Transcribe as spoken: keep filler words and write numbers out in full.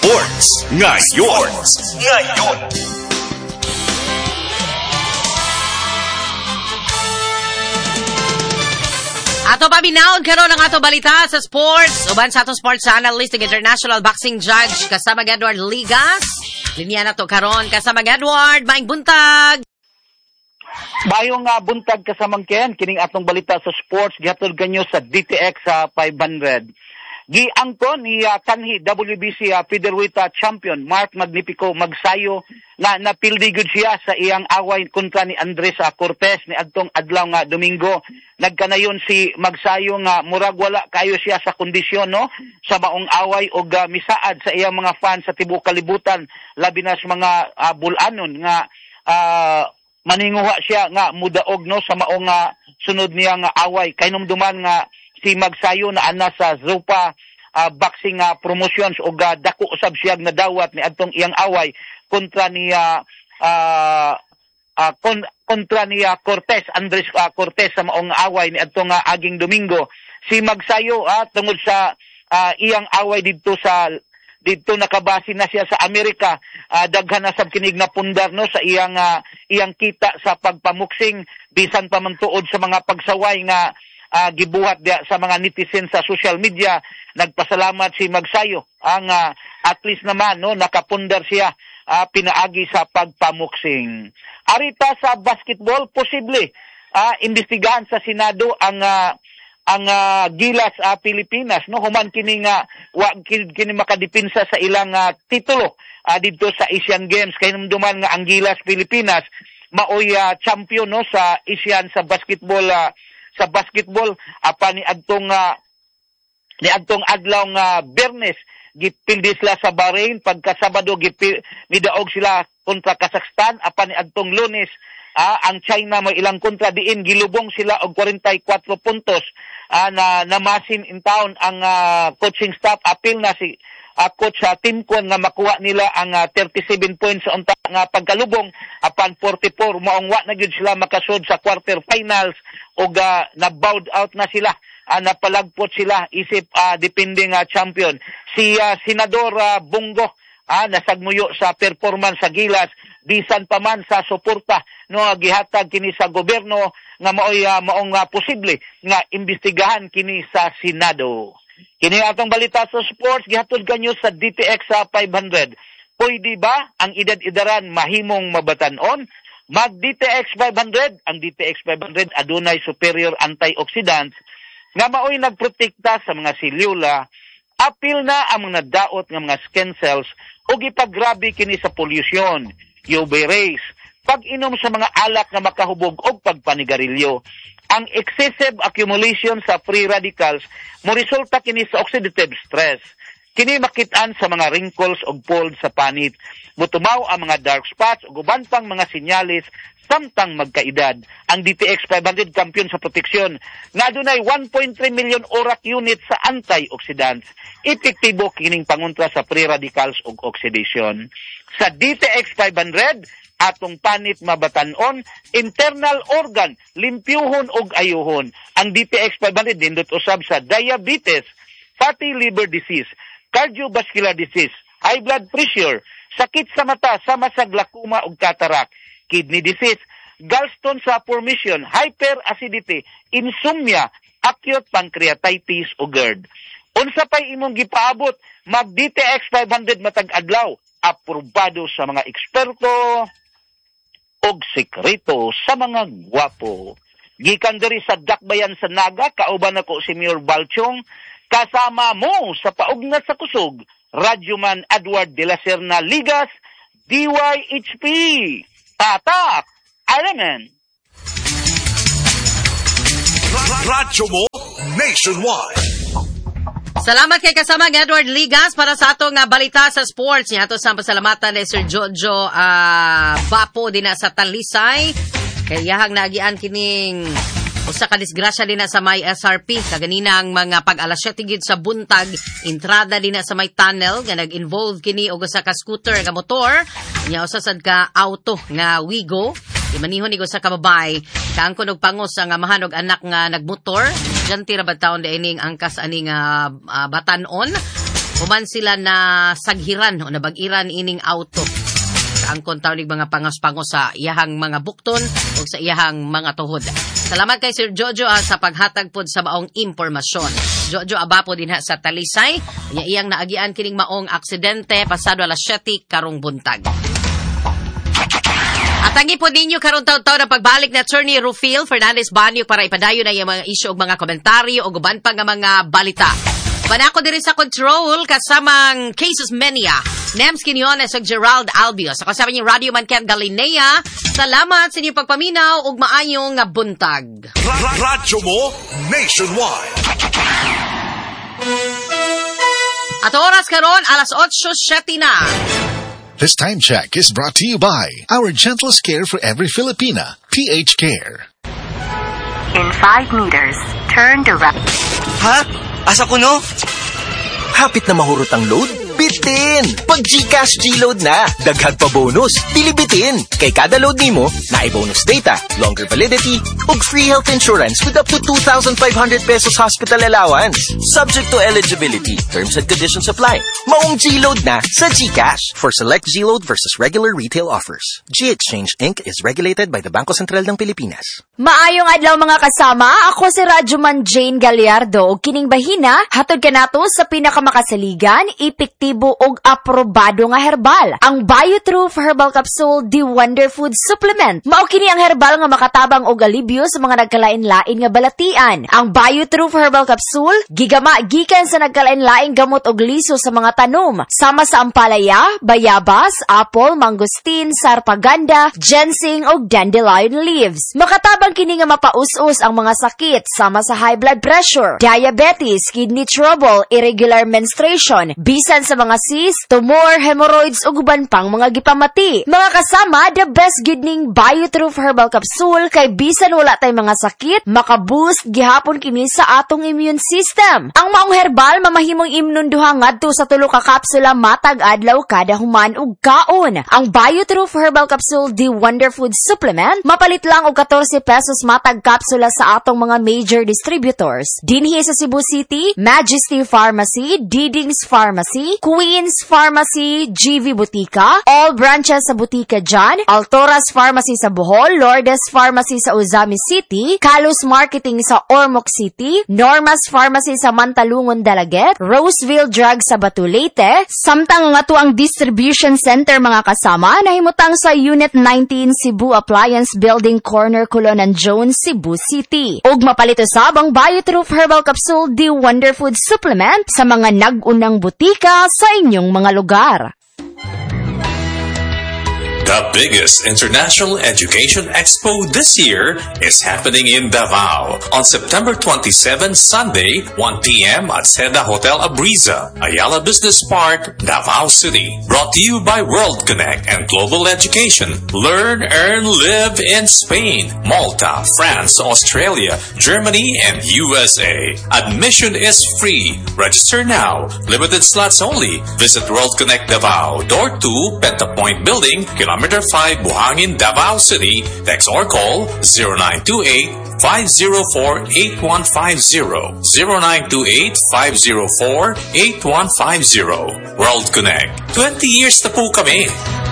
Sports ngayon. Ngayon. Ato paminaon karon ang ato balita sa sports. Uban sa atong sports analyst ng International Boxing Judge kasama Edward Ligas. Linya na to karon kasama Edward. Maing buntag. Bayong uh, buntag kasamang Ken, kining atong balita sa sports gihatod kanyo sa D T X sa uh, five hundred. Giangkon ni uh, kanhi W B C uh, featherweight uh, champion Mark Magnifico magsayo na napildi gud siya sa iyang away kontra ni Andres uh, Cortez ni adtong adlaw nga Domingo. Nagkanayon si magsayo nga murag wala kayo siya sa kondisyon no sa maong away og uh, misaad sa iyang mga fans sa tibuok kalibutan labi na sa mga uh, bulanon nga uh, maninguha siya nga mudaog no sa maong uh, sunod niya nga away kay numduman nga si magsayo na ana sa Zopa uh, boxing uh, promotions o uh, dako usab siya nadawat ni adtong iyang away kontra ni uh, uh, uh, kon, kontra ni uh, Cortez Andres uh, Cortez sa maong away ni adtong uh, aging Domingo. Si magsayo uh, tungod sa uh, iyang away didto sa didto nakabase na siya sa Amerika, uh, daghan na sab kinig na pundar no sa iyang uh, iyang kita sa pagpamuksing bisan pa man tuod sa mga pagsaway nga Uh, gibuhat dia sa mga netizen sa social media. Nagpasalamat si magsayo ang uh, at least naman no nakapundar siya uh, pinaagi sa pagpamuksing. Arita sa basketball posible uh, imbestigahan sa Senado ang uh, ang uh, Gilas uh, Pilipinas no human kini nga wa kini makadipinsa sa ilang uh, titulo uh, dito sa Asian Games kay numduman nga ang Gilas Pilipinas maoy uh, champion no sa Asian sa basketball uh, sa basketball apa ni adtong uh, ni adtong adlaw nga Biyernes gipildi sila sa Bahrain pagka Sabado gidaog sila kontra Kazakhstan apa ni adtong Lunes uh, ang China may ilang kontra diin gilubong sila og forty-four puntos uh, na namasin in town ang uh, coaching staff apil na si Uh, coach sa uh, team kon nga makuha nila ang uh, thirty-seven points sa unta nga pagkalubong apan forty-four maong wa na gyud sila makasud sa quarter finals ug uh, na-bowed out na sila uh, napalagpot sila isip uh, depending uh, champion si uh, Senador uh, Bongo uh, nasagmuyo sa performance sa Gilas bisan pa man sa suporta no gihatag kini sa gobyerno nga maoy uh, maong uh, posible nga imbestigahan kini sa Senado. Kini atong balita sa sports gihatod kanyo sa D T X sa five hundred. Pwede ba ang edad-edaran mahimong mabatan-on? Mag D T X five hundred, ang D T X five hundred adunay superior antioxidants nga maoy nagprotekta sa mga selula, apil na ang mga daot nga mga skin cells ug ipagrabe kini sa pollution, U V rays, pag-inom sa mga alak nga makahubog og pagpanigarilyo. Ang excessive accumulation sa free radicals mo resulta kini sa oxidative stress. Kini makitaan sa mga wrinkles ug folds sa panit. Mutumaw ang mga dark spots ug uban pang mga sinyalis samtang magkaedad. Ang D T X five hundred kampiyon sa proteksyon nga adunay one point three million orak unit sa antioxidants. Epektibo kining pangontra sa free radicals ug oxidation. Sa D T X five hundred atong panit mabatan-on, internal organ, limpyuhon og ayuhon. Ang D T X five hundred nindot usab sa diabetes, fatty liver disease, cardiovascular disease, high blood pressure, sakit sa mata sama sa glaucoma ug cataract, kidney disease, gallstone sa formation, hyperacidity, insomnia, acute pancreatitis ug GERD. Unsa pay imong gipaabot mag D T X five hundred matag adlaw, aprobado sa mga eksperto og sekreto sa mga gwapo. Gikan diri sa Dakbayan sa Naga, kauban ako si Mayor Balchong, kasama mo sa paugnat sa kusog, Radyoman Edward de la Serna Ligas, D Y H P, Tatak, Element. Radyo mo nationwide. Salamat kay kasama Edward Ligas para sa ato nga balita sa sports. Niya ato sa pasalamatan ni Sir Jojo uh, Bapo din sa Talisay. Kay yahang nagian kining usa ka disgrasya din sa may S R P. Kaganina ang mga pag-alas siyete gid sa buntag, entrada din sa may tunnel nga nag-involve kini og usa ka scooter nga motor. Nya usa sad ka auto nga Wigo. Imanihon ni sa kababay, kaangkon og pangos ang amahan og anak nga nagmotor. Diyan tira ba taon di ining angkas aning uh, uh, batan-on. Human sila na saghiran o nabag-iran ining auto. Kaangkon tawnig mga pangos-pangos sa iyahang mga bukton o sa iyahang mga tuhod. Salamat kay Sir Jojo ah, sa paghatag pod sa maong impormasyon. Jojo Abapo din ha sa Talisay. Iya iyang naagian kining maong aksidente pasado alas siyete karong buntag. At tangi po ninyo karon taw-taw na pagbalik na Attorney Rufil Fernandez Banyo para ipadayon na yung mga isyu o mga komentaryo o guban pa nga mga balita. Panako diri sa control kasamang Cases Mania, Nems Quinones ug Gerald Albios. Sa kasama niyo Radio Man Ken Galinea. Salamat sa inyong pagpaminaw ug maayong nga buntag. Radyo mo nationwide. At oras karon alas otso siyete na. This time check is brought to you by our gentlest care for every Filipina, P H Care. In five meters, turn to right. Ha? Asa ko no? Hapit na mahurot ang load? Bitin! Pag GCash G-Load na, daghag pa bonus, bilibitin! Kay kada load nimo, naay bonus data, longer validity, ug free health insurance with up to two thousand five hundred pesos hospital allowance. Subject to eligibility, terms and conditions apply. Maong G-Load na sa GCash. For select G-Load versus regular retail offers. G-Exchange Incorporated is regulated by the Bangko Sentral ng Pilipinas. Maayong adlaw mga kasama, ako si Radyoman Jane Gallardo ug kining bahina hatod kanato sa pinakamakasaligan, epektibo ug aprobado nga herbal, ang Biotroof Herbal Capsule The Wonder Food Supplement. Mao kini ang herbal nga makatabang og alibyo sa mga nagkalain-lain nga balatian. Ang Biotroof Herbal Capsule gigama gikan sa nagkalain-laing gamot og liso sa mga tanom, sama sa ampalaya, bayabas, apple, mangosteen, sarpaganda, ginseng ug dandelion leaves. Makatabang kini nga mapaus-us ang mga sakit sama sa high blood pressure, diabetes, kidney trouble, irregular menstruation, bisan sa mga cyst, tumor, hemorrhoids ug uban pang mga gipamati. Mga kasama, the best gid ning Biotroof Herbal Capsule kay bisan wala tay mga sakit, makaboost gihapon kini sa atong immune system. Ang maong herbal mamahimong imnon duha ngadto sa tulo ka kapsula matag adlaw kada human ug kaon. Ang Biotroof Herbal Capsule The Wonder Food Supplement mapalit lang og fourteen pesos matag kapsula sa atong mga major distributors. Dinhi sa Cebu City, Majesty Pharmacy, Didings Pharmacy, Queen's Pharmacy, G V Butika, all branches sa Butika John, Altoras Pharmacy sa Bohol, Lourdes Pharmacy sa Uzami City, Kalus Marketing sa Ormoc City, Normas Pharmacy sa Mantalungon Dalaget, Roseville Drug sa Batu Leyte, samtang nga to ang distribution center mga kasama nahimutang sa Unit nineteen Cebu Appliance Building Corner Colonan Jones, Cebu City. Ug mapalit usab ang Biotroof Herbal Capsule The Wonder Food Supplement sa mga nag-unang butika sa inyong mga lugar. The biggest international education expo this year is happening in Davao on September twenty-seventh, Sunday, one p.m. at Seda Hotel Abriza, Ayala Business Park, Davao City. Brought to you by World Connect and Global Education. Learn, earn, live in Spain, Malta, France, Australia, Germany, and U S A. Admission is free. Register now. Limited slots only. Visit World Connect Davao, Door two, Pentapoint Building, Kilometer five, Buhangin, Davao City. Text or call zero nine two eight, five zero four, eight one five zero. zero nine two eight, five zero four, eight one five zero. World Connect. twenty years na po kami.